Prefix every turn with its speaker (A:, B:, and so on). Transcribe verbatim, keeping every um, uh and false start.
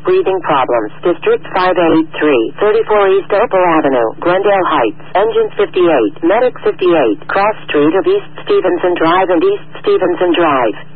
A: breathing problems. District five eighty-three, thirty-four East Opal Avenue, Glendale Heights. Engines fifty-eight, Medic fifty-eight, Cross Street of East Stevenson Drive and East Stevenson Drive.